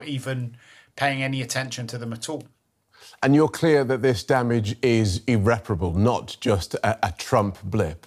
even paying any attention to them at all. And you're clear that this damage is irreparable, not just a Trump blip?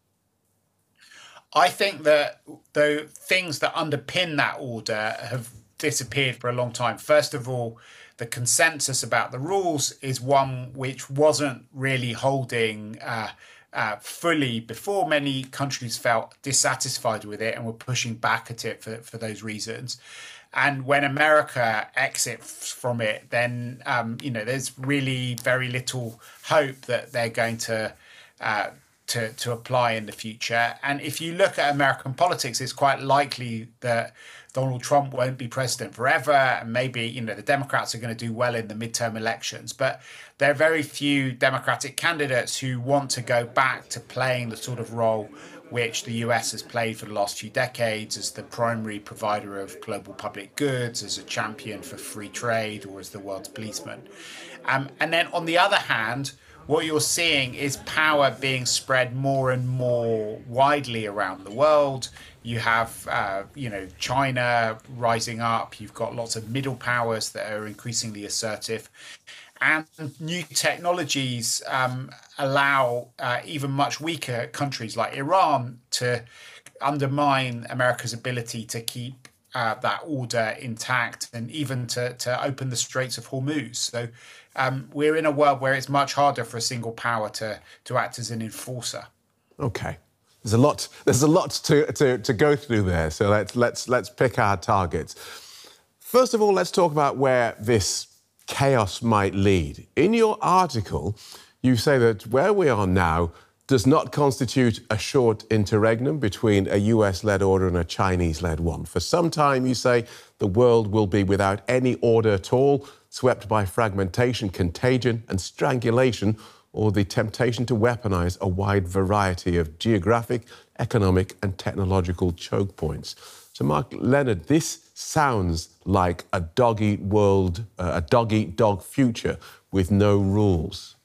I think that the things that underpin that order have disappeared for a long time. First of all, the consensus about the rules is one which wasn't really holding fully before. Many countries felt dissatisfied with it and were pushing back at it for those reasons. And when America exits from it, then there's really very little hope that they're going to apply in the future. And if you look at American politics, it's quite likely that Donald Trump won't be president forever. And maybe, the Democrats are going to do well in the midterm elections. But there are very few Democratic candidates who want to go back to playing the sort of role which the US has played for the last few decades as the primary provider of global public goods, as a champion for free trade, or as the world's policeman. And then on the other hand, what you're seeing is power being spread more and more widely around the world. You have, China rising up. You've got lots of middle powers that are increasingly assertive. And new technologies allow even much weaker countries like Iran to undermine America's ability to keep that order intact, and even to open the Straits of Hormuz. So we're in a world where it's much harder for a single power to act as an enforcer. Okay. There's a lot to go through there. So let's pick our targets. First of all, let's talk about where this chaos might lead. In your article, you say that where we are now does not constitute a short interregnum between a US-led order and a Chinese-led one. For some time, you say, the world will be without any order at all, swept by fragmentation, contagion and strangulation, or the temptation to weaponize a wide variety of geographic, economic and technological choke points. So, Mark Leonard, this sounds like a dog-eat-world, a dog-eat-dog future with no rules.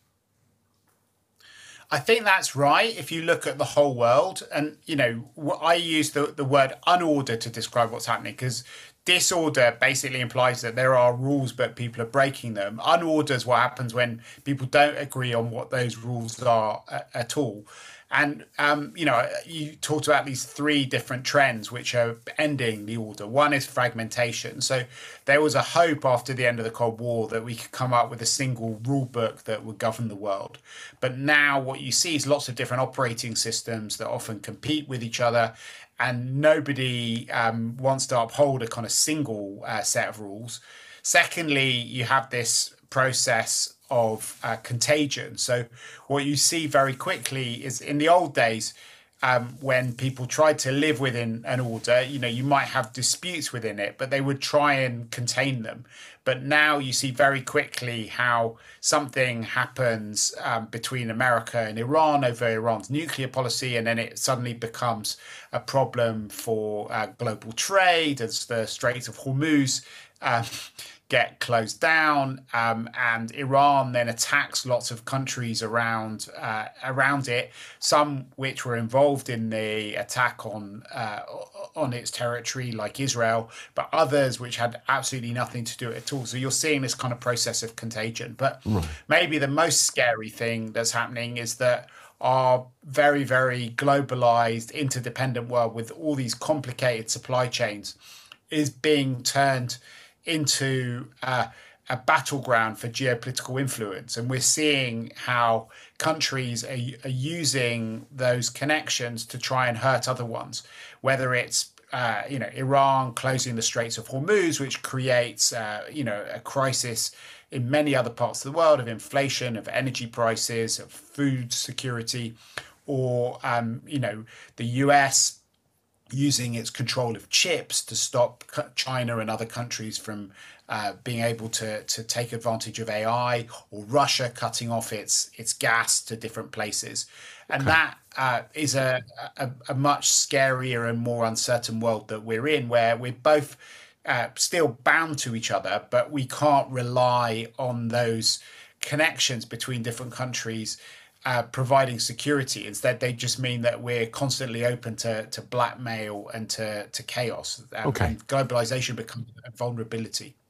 I think that's right. If you look at the whole world, and, I use the word unordered to describe what's happening, because disorder basically implies that there are rules, but people are breaking them. Unordered is what happens when people don't agree on what those rules are at all. And, you talked about these three different trends which are ending the order. One is fragmentation. So there was a hope after the end of the Cold War that we could come up with a single rule book that would govern the world. But now what you see is lots of different operating systems that often compete with each other, and nobody wants to uphold a kind of single set of rules. Secondly, you have this process of contagion. So what you see very quickly is, in the old days, when people tried to live within an order, you might have disputes within it, but they would try and contain them. But now you see very quickly how something happens between America and Iran over Iran's nuclear policy, and then it suddenly becomes a problem for global trade as the Straits of Hormuz get closed down, and Iran then attacks lots of countries around it, some which were involved in the attack on its territory, like Israel, but others which had absolutely nothing to do with it at all. So you're seeing this kind of process of contagion. But maybe the most scary thing that's happening is that our very, very globalized, interdependent world with all these complicated supply chains is being turned into a battleground for geopolitical influence. And we're seeing how countries are using those connections to try and hurt other ones, whether it's Iran closing the Straits of Hormuz, which creates a crisis in many other parts of the world, of inflation, of energy prices, of food security, or the US using its control of chips to stop China and other countries from being able to take advantage of AI, or Russia cutting off its gas to different places. And that is a much scarier and more uncertain world that we're in, where we're both still bound to each other, but we can't rely on those connections between different countries providing security. Instead, they just mean that we're constantly open to blackmail and to chaos. Okay. And globalization becomes a vulnerability.